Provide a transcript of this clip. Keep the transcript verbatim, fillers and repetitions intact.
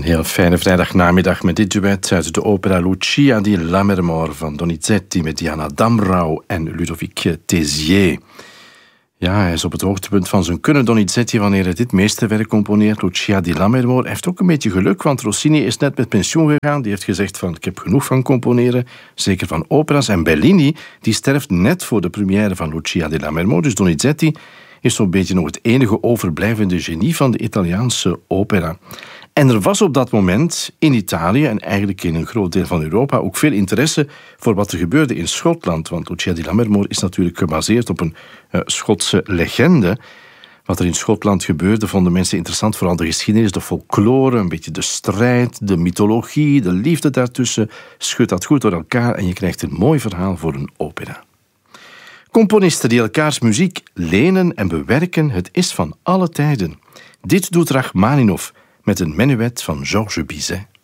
heel fijne vrijdagnamiddag met dit duet uit de opera Lucia di Lammermoor van Donizetti met Diana Damrau en Ludovic Tézier. Ja, hij is op het hoogtepunt van zijn kunnen, Donizetti, wanneer hij dit meesterwerk componeert, Lucia di Lammermoor. Hij heeft ook een beetje geluk, want Rossini is net met pensioen gegaan. Die heeft gezegd van, ik heb genoeg van componeren, zeker van opera's. En Bellini, die sterft net voor de première van Lucia di Lammermoor. Dus Donizetti is zo'n beetje nog het enige overblijvende genie van de Italiaanse opera. En er was op dat moment in Italië en eigenlijk in een groot deel van Europa ook veel interesse voor wat er gebeurde in Schotland. Want Lucia di Lammermoor is natuurlijk gebaseerd op een uh, Schotse legende. Wat er in Schotland gebeurde vonden mensen interessant. Vooral de geschiedenis, de folklore, een beetje de strijd, de mythologie, de liefde daartussen. Schud dat goed door elkaar en je krijgt een mooi verhaal voor een opera. Componisten die elkaars muziek lenen en bewerken, het is van alle tijden. Dit doet Rachmaninov met een menuet van Georges Bizet.